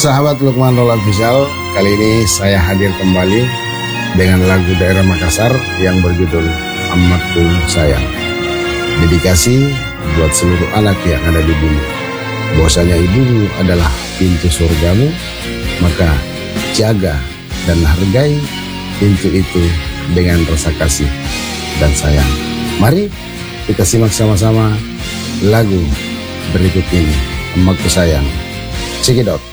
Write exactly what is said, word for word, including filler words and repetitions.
Sahabat Lukman Roll Official, kali ini saya hadir kembali dengan lagu daerah Makassar yang berjudul Amatku Sayang. Dedikasi buat seluruh anak yang ada di bumi. Bahwasanya ibumu adalah pintu surgamu, maka jaga dan hargai pintu itu dengan rasa kasih dan sayang. Mari kita simak sama-sama lagu berikut ini, Amatku Sayang. Check it out.